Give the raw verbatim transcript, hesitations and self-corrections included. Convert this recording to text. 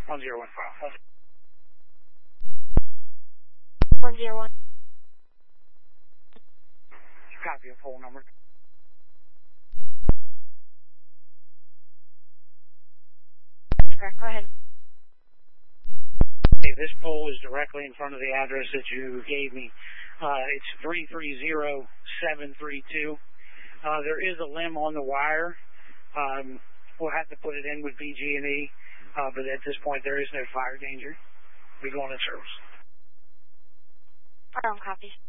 one zero one five. one zero one. Copy of phone number. Correct, go ahead. Hey, this pole is directly in front of the address that you gave me. Uh, it's three three zero seven three two. Uh, there is a limb on the wire. Um, we'll have to put it in with B G and E, uh, but at this point there is no fire danger. We're going in service. Our own copies.